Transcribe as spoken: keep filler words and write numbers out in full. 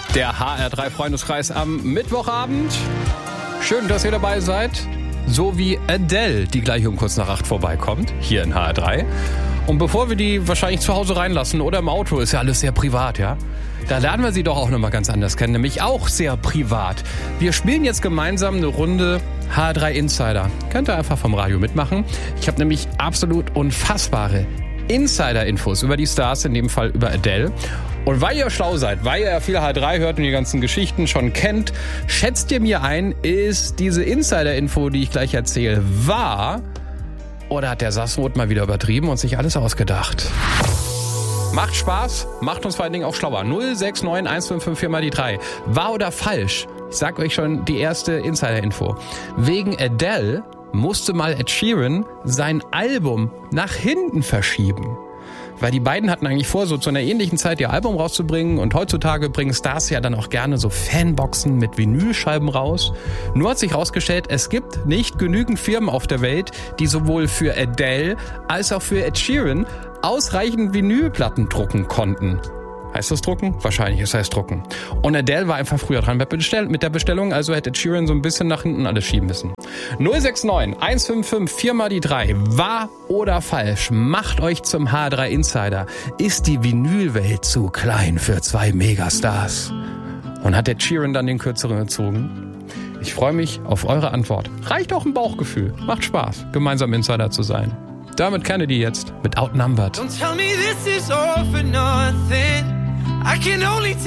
Der H R drei Freundeskreis am Mittwochabend. Schön, dass ihr dabei seid. So wie Adele, die gleich um kurz nach acht vorbeikommt, hier in H R drei. Und bevor wir die wahrscheinlich zu Hause reinlassen oder im Auto, ist ja alles sehr privat, ja? Da lernen wir sie doch auch nochmal ganz anders kennen, nämlich auch sehr privat. Wir spielen jetzt gemeinsam eine Runde H R drei Insider. Könnt ihr einfach vom Radio mitmachen. Ich habe nämlich absolut unfassbare Insider-Infos über die Stars, in dem Fall über Adele. Und weil ihr schlau seid, weil ihr viel H R drei hört und die ganzen Geschichten schon kennt, schätzt ihr mir ein, ist diese Insider-Info, die ich gleich erzähle, wahr? Oder hat der Sassroth mal wieder übertrieben und sich alles ausgedacht? Macht Spaß, macht uns vor allen Dingen auch schlauer. null sechs neun eins fünf fünf vier mal die drei. Wahr oder falsch? Ich sag euch schon die erste Insider-Info. Wegen Adele musste mal Ed Sheeran sein Album nach hinten verschieben. Weil die beiden hatten eigentlich vor, so zu einer ähnlichen Zeit ihr Album rauszubringen. Und heutzutage bringen Stars ja dann auch gerne so Fanboxen mit Vinylscheiben raus. Nur hat sich herausgestellt, es gibt nicht genügend Firmen auf der Welt, die sowohl für Adele als auch für Ed Sheeran ausreichend Vinylplatten drucken konnten. Heißt das drucken? Wahrscheinlich, es heißt drucken. Und Adele war einfach früher dran mit der Bestellung, also hätte Sheeran so ein bisschen nach hinten alles schieben müssen. null sechs neun eins fünf fünf vier mal die drei. Wahr oder falsch? Macht euch zum H R drei Insider. Ist die Vinylwelt zu klein für zwei Megastars? Und hat der Sheeran dann den Kürzeren gezogen? Ich freue mich auf eure Antwort. Reicht auch ein Bauchgefühl. Macht Spaß, gemeinsam Insider zu sein. Damit Kennedy jetzt mit Outnumbered. Don't tell me this is all for nothing. I can only